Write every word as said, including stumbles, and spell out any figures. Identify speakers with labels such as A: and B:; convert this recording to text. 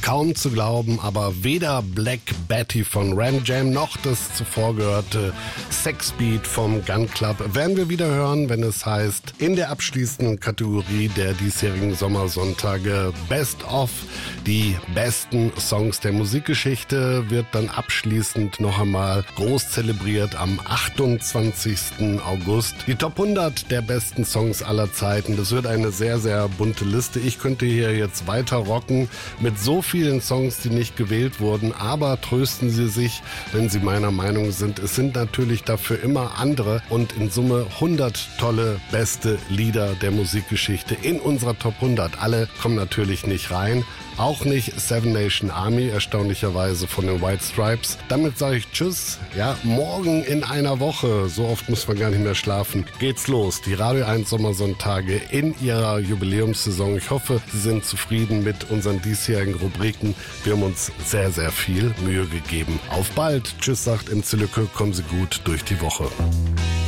A: Kaum zu glauben, aber weder Black Betty von Ram Jam noch das zuvor gehörte Sexbeat vom Gun Club werden wir wieder hören, wenn es heißt, in der abschließenden Kategorie der diesjährigen Sommersonntage Best of, die besten Songs der Musikgeschichte, wird dann abschließend noch einmal groß zelebriert am achtundzwanzigsten August. Die Top hundert der besten Songs aller Zeiten. Das wird eine sehr, sehr bunte Liste. Ich könnte hier jetzt weiter rocken mit so vielen Songs, die nicht gewählt wurden, aber trösten Sie sich, wenn Sie meiner Meinung sind. Es sind natürlich dafür immer andere und in Summe hundert tolle, beste Lieder der Musikgeschichte in unserer Top hundert. Alle kommen natürlich nicht rein. Auch nicht Seven Nation Army, erstaunlicherweise von den White Stripes. Damit sage ich Tschüss. Ja, morgen in einer Woche, so oft muss man gar nicht mehr schlafen, geht's los. Die Radio eins Sommersonntage in ihrer Jubiläumssaison. Ich hoffe, Sie sind zufrieden mit unseren diesjährigen Rubriken. Wir haben uns sehr, sehr viel Mühe gegeben. Auf bald. Tschüss, sagt Imze Lücke. Kommen Sie gut durch die Woche.